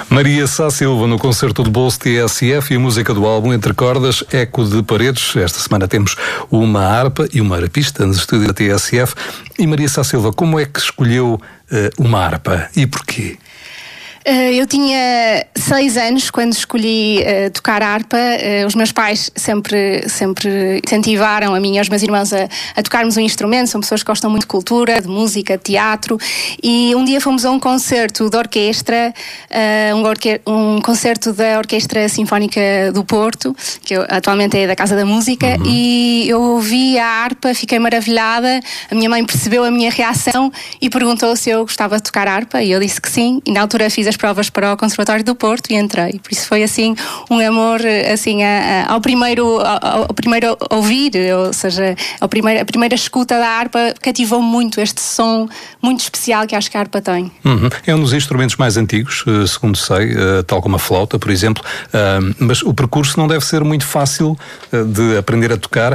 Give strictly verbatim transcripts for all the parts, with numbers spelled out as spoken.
Maria Sá Silva no concerto de bolso T S F e a música do álbum Entre Cordas, Eco de Paredes. Esta semana temos uma harpa e uma harpista nos estúdios da T S F. E Maria Sá Silva, como é que escolheu uh, uma harpa e porquê? Eu tinha seis anos quando escolhi uh, tocar harpa. Uh, os meus pais sempre, sempre incentivaram a mim e aos meus irmãos a, a tocarmos um instrumento. São pessoas que gostam muito de cultura, de música, de teatro. E um dia fomos a um concerto de orquestra, uh, um, orque- um concerto da Orquestra Sinfónica do Porto, que eu, atualmente é da Casa da Música, uhum. E eu ouvi a harpa, fiquei maravilhada. A minha mãe percebeu a minha reação e perguntou se eu gostava de tocar harpa, e eu disse que sim. E na altura fiz as provas para o Conservatório do Porto e entrei. Por isso foi assim um amor assim, a, a, ao, primeiro, ao, ao primeiro ouvir, ou seja, ao primeiro, a primeira escuta da harpa cativou muito este som muito especial que acho que a harpa tem. Uhum. É um dos instrumentos mais antigos, segundo sei, tal como a flauta, por exemplo, mas o percurso não deve ser muito fácil de aprender a tocar.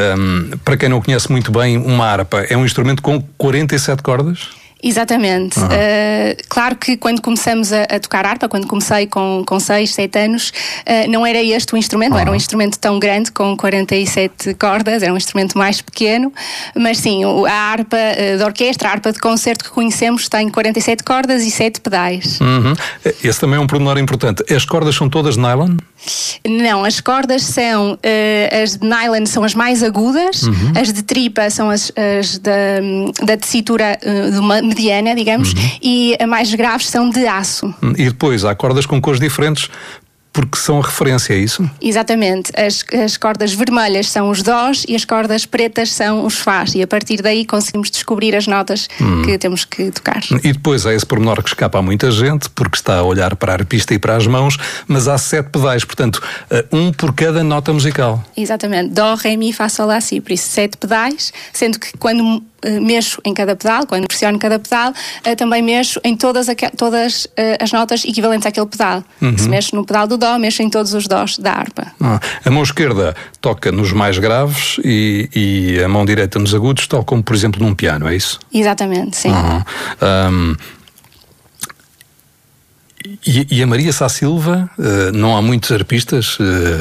Para quem não conhece muito bem uma harpa, é um instrumento com quarenta e sete cordas? Exatamente. Uhum. Uh, claro que quando começamos a, a tocar harpa, quando comecei com, com seis, sete anos, uh, não era este o instrumento, uhum. Não era um instrumento tão grande, com quarenta e sete cordas, era um instrumento mais pequeno, mas sim, a harpa uh, de orquestra, a harpa de concerto que conhecemos tem quarenta e sete cordas e sete pedais. Uhum. Esse também é um pormenor importante. As cordas são todas nylon? Não, as cordas são, uh, as de nylon são as mais agudas, uhum. As de tripa são as, as da, da tessitura uh, de uma mediana, digamos, uhum. E as mais graves são de aço. E depois há cordas com cores diferentes, porque são a referência, é isso? Exatamente. As, as cordas vermelhas são os dós e as cordas pretas são os fás. E a partir daí conseguimos descobrir as notas hum. que temos que tocar. E depois há esse pormenor que escapa a muita gente, porque está a olhar para a harpista e para as mãos, mas há sete pedais, portanto, um por cada nota musical. Exatamente. Dó, ré, mi, fá, sol, lá, si. Por isso, sete pedais, sendo que quando mexo em cada pedal, quando pressiono cada pedal, também mexo em todas, aqu- todas as notas equivalentes àquele pedal. Uhum. Se mexo no pedal do dó, mexo em todos os dós da harpa. Ah, a mão esquerda toca nos mais graves e, e a mão direita nos agudos, tal como, por exemplo, num piano, é isso? Exatamente, sim. Uhum. Um, E, e a Maria Sá Silva, uh, não há muitos harpistas, uh,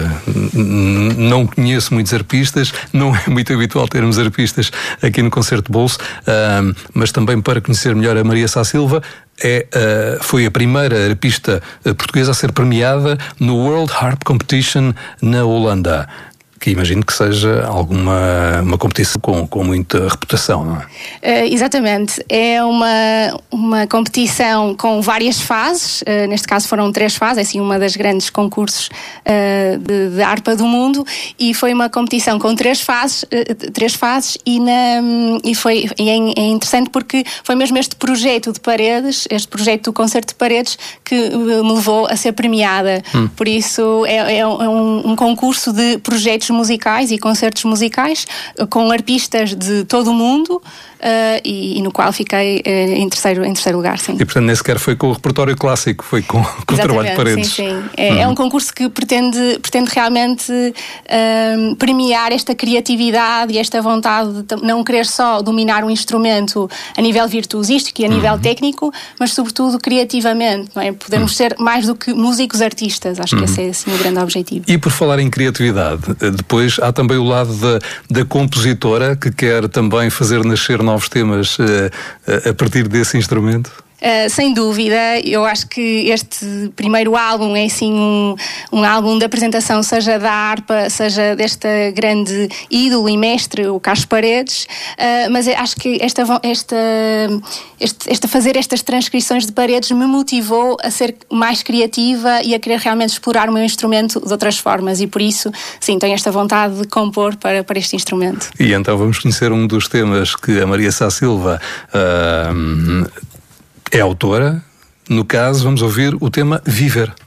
n- não conheço muitos harpistas, não é muito habitual termos harpistas aqui no Concerto de Bolso, uh, mas também para conhecer melhor a Maria Sá Silva, é, uh, foi a primeira harpista portuguesa a ser premiada no World Harp Competition na Holanda. Que imagino que seja alguma uma competição com, com muita reputação, não é? Uh, exatamente. É uma, uma competição com várias fases, uh, neste caso foram três fases, é assim uma das grandes concursos uh, de, de harpa do mundo, e foi uma competição com três fases, uh, três fases e, na, e, foi, e é, é interessante porque foi mesmo este projeto de Paredes, este projeto do Concerto de Paredes, que me levou a ser premiada. Hum. Por isso é, é um, um concurso de projetos musicais e concertos musicais com arpistas de todo o mundo, uh, e, e no qual fiquei uh, em, terceiro, em terceiro lugar, sim. E portanto nem sequer foi com o repertório clássico, foi com, com o trabalho de Paredes. Sim, sim. É, uhum. é um concurso que pretende, pretende realmente uh, premiar esta criatividade e esta vontade de não querer só dominar um instrumento a nível virtuosístico e a nível uhum. técnico, mas sobretudo criativamente, não é? Podemos uhum. ser mais do que músicos artistas, acho uhum. que esse é assim o grande objetivo. E por falar em criatividade, depois há também o lado da, da compositora que quer também fazer nascer novos temas uh, uh, a partir desse instrumento? Uh, sem dúvida, eu acho que este primeiro álbum é assim um, um álbum de apresentação, seja da harpa, seja desta grande ídolo e mestre, o Carlos Paredes, uh, mas acho que esta, esta, este, esta fazer estas transcrições de Paredes me motivou a ser mais criativa e a querer realmente explorar o meu instrumento de outras formas, e por isso, sim, tenho esta vontade de compor para, para este instrumento. E então vamos conhecer um dos temas que a Maria Sá Silva uh, é autora. No caso, vamos ouvir o tema Viver.